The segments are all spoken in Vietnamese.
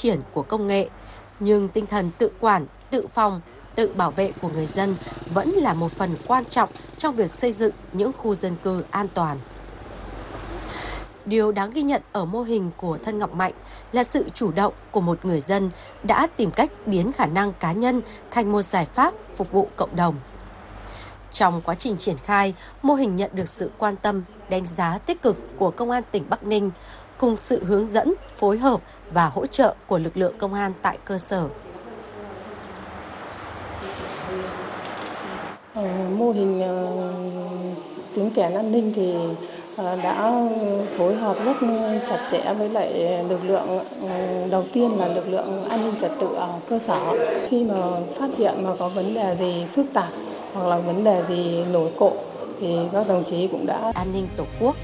triển của công nghệ, nhưng tinh thần tự quản, tự phòng, tự bảo vệ của người dân vẫn là một phần quan trọng trong việc xây dựng những khu dân cư an toàn. Điều đáng ghi nhận ở mô hình của Thân Ngọc Mạnh là sự chủ động của một người dân đã tìm cách biến khả năng cá nhân thành một giải pháp phục vụ cộng đồng. Trong quá trình triển khai, mô hình nhận được sự quan tâm, đánh giá tích cực của Công an tỉnh Bắc Ninh, cùng sự hướng dẫn, phối hợp và hỗ trợ của lực lượng công an tại cơ sở. Mô hình tiếng kèn an ninh thì đã phối hợp rất chặt chẽ với lại lực lượng, đầu tiên là lực lượng an ninh trật tự ở cơ sở. Khi mà phát hiện mà có vấn đề gì phức tạp hoặc là vấn đề gì nổi cộ thì các đồng chí cũng đã An ninh Tổ quốc.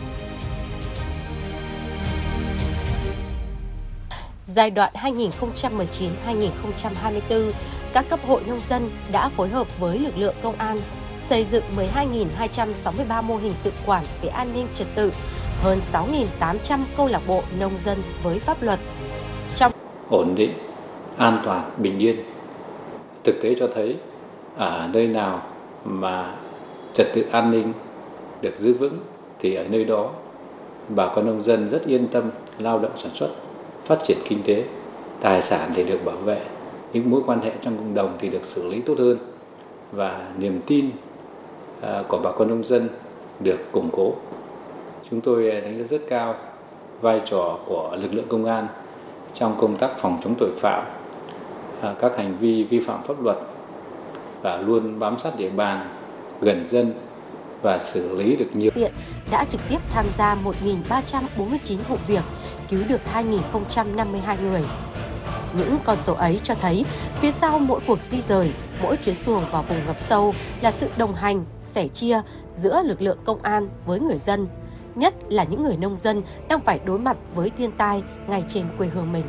Giai đoạn 2019-2024, các cấp hội nông dân đã phối hợp với lực lượng công an xây dựng 12.263 mô hình tự quản về an ninh trật tự, hơn 6.800 câu lạc bộ nông dân với pháp luật. Trong ổn định, an toàn, bình yên. Thực tế cho thấy ở nơi nào mà trật tự an ninh được giữ vững thì ở nơi đó bà con nông dân rất yên tâm lao động sản xuất, phát triển kinh tế, tài sản thì được bảo vệ, những mối quan hệ trong cộng đồng thì được xử lý tốt hơn và niềm tin của bà con nông dân được củng cố. Chúng tôi đánh giá rất cao vai trò của lực lượng công an trong công tác phòng chống tội phạm, các hành vi vi phạm pháp luật và luôn bám sát địa bàn, gần dân và xử lý được nhiều. Đã trực tiếp tham gia 1.349 vụ việc, cứu được 2.052 người. Những con số ấy cho thấy phía sau mỗi cuộc di rời, mỗi chuyến xuồng vào vùng ngập sâu là sự đồng hành, sẻ chia giữa lực lượng công an với người dân, nhất là những người nông dân đang phải đối mặt với thiên tai ngay trên quê hương mình.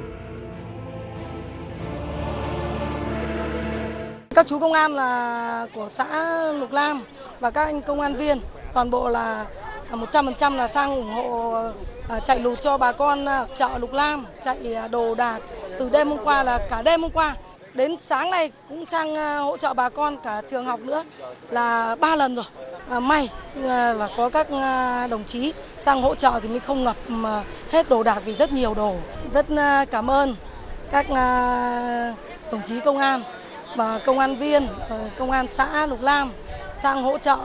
Các chú công an là của xã Lục Lam và các anh công an viên toàn bộ là 100% là sang ủng hộ chạy lụt cho bà con chợ Lục Lam, chạy đồ đạc từ đêm hôm qua, là cả đêm hôm qua đến sáng nay cũng sang hỗ trợ bà con, cả trường học nữa là 3 lần rồi. May là có các đồng chí sang hỗ trợ thì mới không ngập hết đồ đạc vì rất nhiều đồ. Rất cảm ơn các đồng chí công an và công an viên, công an xã Lục Lam sang hỗ trợ.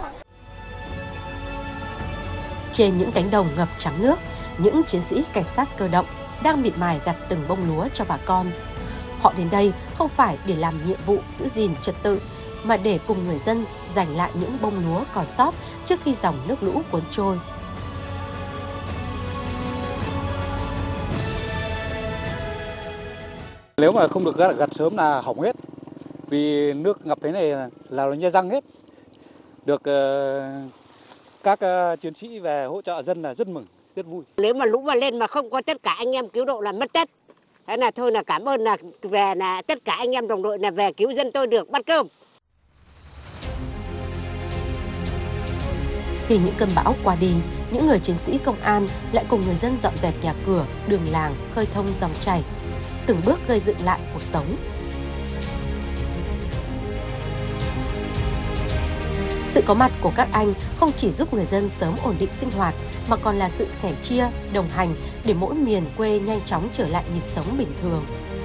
Trên những cánh đồng ngập trắng nước, những chiến sĩ cảnh sát cơ động đang miệt mài gặt từng bông lúa cho bà con. Họ đến đây không phải để làm nhiệm vụ giữ gìn trật tự, mà để cùng người dân giành lại những bông lúa còn sót trước khi dòng nước lũ cuốn trôi. Nếu mà không được gặt sớm là hỏng hết, vì nước ngập thế này là nó nhe răng hết. Được các chiến sĩ về hỗ trợ dân là rất mừng, rất vui. Nếu mà lũ mà lên mà không có tất cả anh em cứu độ là mất tất. Thế là thôi là cảm ơn là về là tất cả anh em đồng đội là về cứu dân tôi được bắt cơm. Khi những cơn bão qua đi, những người chiến sĩ công an lại cùng người dân dọn dẹp nhà cửa, đường làng, khơi thông dòng chảy, từng bước gây dựng lại cuộc sống. Sự có mặt của các anh không chỉ giúp người dân sớm ổn định sinh hoạt, mà còn là sự sẻ chia, đồng hành để mỗi miền quê nhanh chóng trở lại nhịp sống bình thường.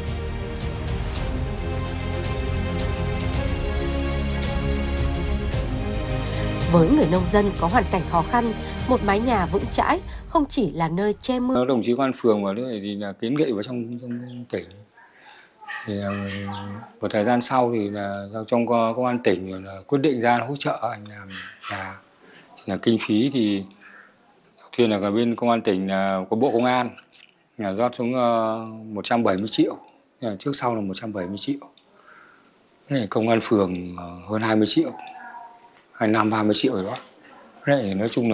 Với người nông dân có hoàn cảnh khó khăn, một mái nhà vững chãi không chỉ là nơi che mưa. Đồng chí công an phường vào đây thì là kiến nghị vào trong tỉnh. Thì một thời gian sau thì là trong công an tỉnh là quyết định ra hỗ trợ anh làm nhà. Là kinh phí thì đầu tiên là bên công an tỉnh là có bộ công an là rót xuống 170 triệu, trước sau là 170 triệu. Này công an phường hơn 20 triệu, 25-30 triệu rồi đó. Này nói chung là